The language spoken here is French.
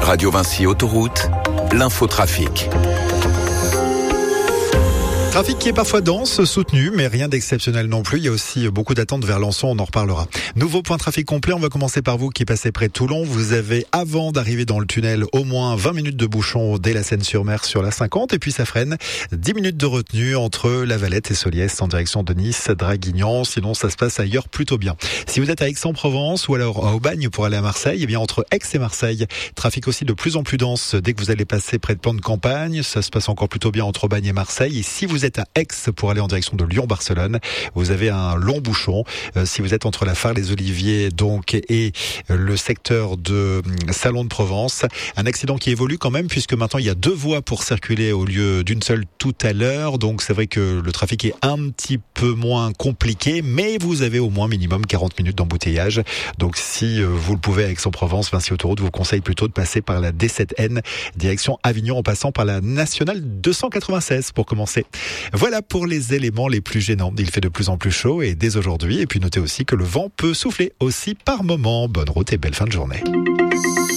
Radio Vinci Autoroute, l'infotrafic. Trafic qui est parfois dense, soutenu, mais rien d'exceptionnel non plus. Il y a aussi beaucoup d'attentes vers Lançon, on en reparlera. Nouveau point de trafic complet, on va commencer par vous qui passez près de Toulon. Vous avez, avant d'arriver dans le tunnel, au moins 20 minutes de bouchon dès la Seine-sur-Mer sur la 50, et puis ça freine. 10 minutes de retenue entre La Valette et Soliès en direction de Nice, Draguignan. Sinon, ça se passe ailleurs plutôt bien. Si vous êtes à Aix-en-Provence ou alors à Aubagne pour aller à Marseille, eh bien entre Aix et Marseille, trafic aussi de plus en plus dense dès que vous allez passer près de Plan de Campagne. Ça se passe encore plutôt bien entre Aubagne et Marseille. Et si vous êtes à Aix pour aller en direction de Lyon-Barcelone, vous avez un long bouchon. Si vous êtes entre la Phare les Oliviers donc et le secteur de Salon de Provence, un accident qui évolue quand même puisque maintenant il y a 2 voies pour circuler au lieu d'une seule tout à l'heure. Donc c'est vrai que le trafic est un petit peu moins compliqué, mais vous avez au moins minimum 40 minutes d'embouteillage. Donc si vous le pouvez à Aix-en-Provence, Vinci Autoroute vous conseille plutôt de passer par la D7N direction Avignon en passant par la nationale 296 pour commencer. Voilà pour les éléments les plus gênants. Il fait de plus en plus chaud et dès aujourd'hui. Et puis notez aussi que le vent peut souffler aussi par moments. Bonne route et belle fin de journée.